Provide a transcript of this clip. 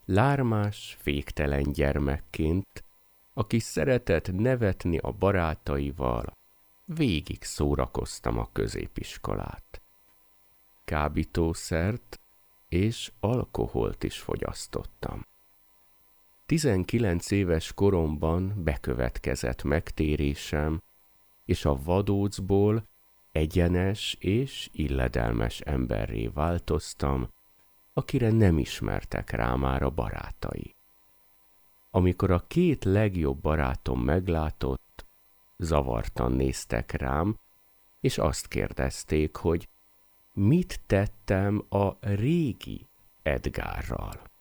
Lármás, féktelen gyermekként, aki szeretett nevetni a barátaival, végig szórakoztam a középiskolát. Kábítószert és alkoholt is fogyasztottam. 19 éves koromban bekövetkezett megtérésem, és a vadócból egyenes és illedelmes emberré változtam, akire nem ismertek rá már a barátai. Amikor a két legjobb barátom meglátott, zavartan néztek rám, és azt kérdezték, hogy mit tettem a régi Edgárral.